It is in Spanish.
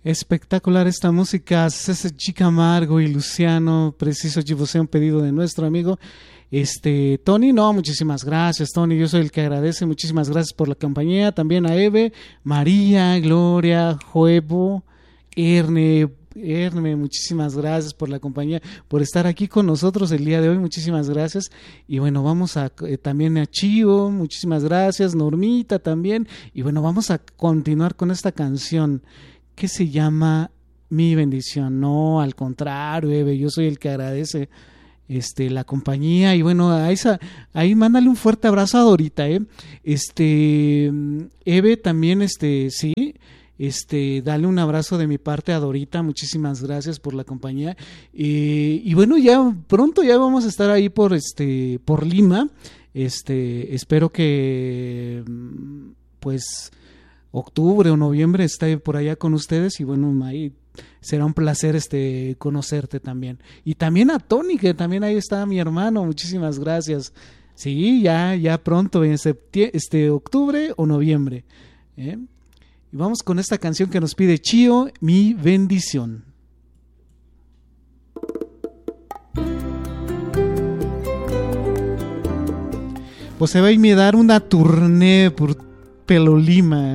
Espectacular esta música, César Chicamargo y Luciano, preciso Givosé, un pedido de nuestro amigo Tony. No, muchísimas gracias, Tony, yo soy el que agradece, muchísimas gracias por la compañía, también a Eve, María, Gloria, Juevo, Erne, muchísimas gracias por la compañía, por estar aquí con nosotros el día de hoy, muchísimas gracias. Y bueno, vamos a también a Chivo, muchísimas gracias, Normita también. Y bueno, vamos a continuar con esta canción que se llama Mi Bendición. No, al contrario, Eve, yo soy el que agradece la compañía. Y bueno, ahí mándale un fuerte abrazo a Dorita, Eve también, sí, dale un abrazo de mi parte a Dorita, muchísimas gracias por la compañía. Y bueno, ya pronto ya vamos a estar ahí por Lima. Espero que pues octubre o noviembre esté por allá con ustedes. Y bueno, ahí será un placer conocerte también. Y también a Tony, que también ahí está mi hermano, muchísimas gracias. Sí, ya pronto, en octubre o noviembre. Y vamos con esta canción que nos pide Chío, Mi Bendición. Pues se va a ir a dar una tournée por Pelolima.